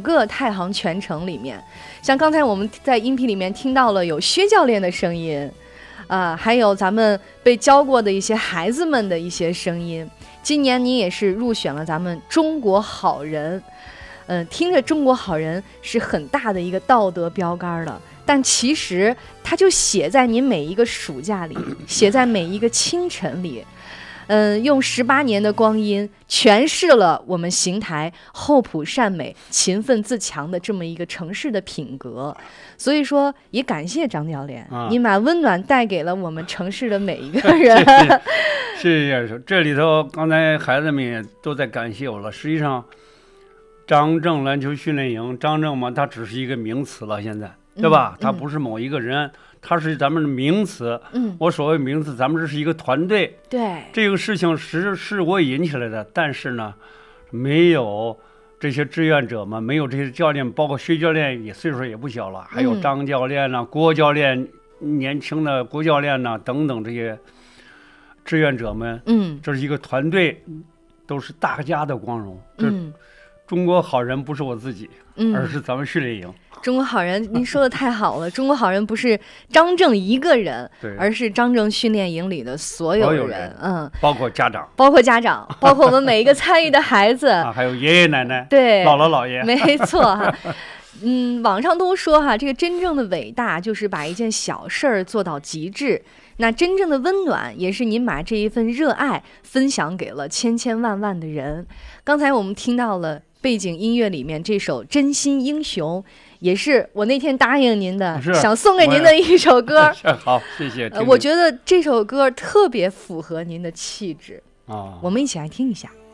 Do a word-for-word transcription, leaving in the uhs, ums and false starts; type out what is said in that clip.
个太行全程里面。像刚才我们在音频里面听到了有薛教练的声音，啊、呃，还有咱们被教过的一些孩子们的一些声音。今年你也是入选了咱们中国好人，嗯、呃，听着中国好人是很大的一个道德标杆了。但其实它就写在你每一个暑假里，写在每一个清晨里，嗯、呃，用十八年的光阴诠释了我们邢台厚朴善美、勤奋自强的这么一个城市的品格。所以说，也感谢张教练，啊、你把温暖带给了我们城市的每一个人。 是是是，这里头刚才孩子们也都在感谢我了。实际上，张正篮球训练营，张正嘛，它只是一个名词了，现在。对吧？他不是某一个人，他是咱们的名词。嗯，我所谓名词，咱们这是一个团队。 对， 这个事情是是我引起来的，但是呢，没有这些志愿者们，没有这些教练，包括薛教练也岁数也不小了，还有张教练呐、啊、郭教练，年轻的郭教练呐、啊、等等这些志愿者们。嗯，这是一个团队，都是大家的光荣。嗯，中国好人不是我自己，嗯、而是咱们训练营。 中国好人，您说的太好了。中国好人不是张正一个人，而是张正训练营里的所有人，有人嗯，包括家长， 包括家长，包括我们每一个参与的孩子， 啊、还有爷爷奶奶， 对， 姥姥姥爷， 没错哈。嗯，网上都说哈，这个真正的伟大就是把一件小事儿做到极致。那真正的温暖，也是您把这一份热爱分享给了千千万万的人。刚才我们听到了背景音乐里面这首《真心英雄》。也是我那天答应您的，想送给您的一首歌。 好，谢谢。 呃，我觉得这首歌特别符合您的气质啊， 我们一起来听一下。